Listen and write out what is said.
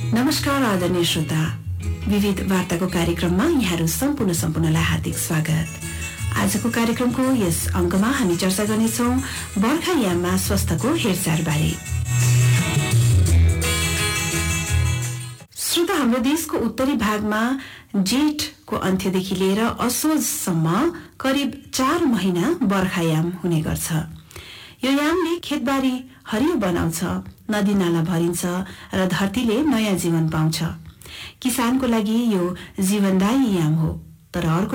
नमस्कार आदरणीय श्रोता, विविध वार्ताको कार्यक्रममा यहाँहरू सम्पूर्णलाई हार्दिक स्वागत। आजको कार्यक्रमको यस अंकमा हामी चर्चा गर्नेछौं बर्खायाममा स्वास्थ्यको हेरचाह बारे। श्रोता, हाम्रो देशको उत्तरी भागमा जेठको अन्त्यदेखि लिएर असोजसम्म करिब 4 महिना बर्खायाम हुने गर्छ। यो यामले खेतबारी हरियो बनाउँछ, नदी नाला भरिन्छ र धरतीले नयाँ जीवन पाउँछ। किसानको लागि यो जीवनदायी याम हो। तर अर्को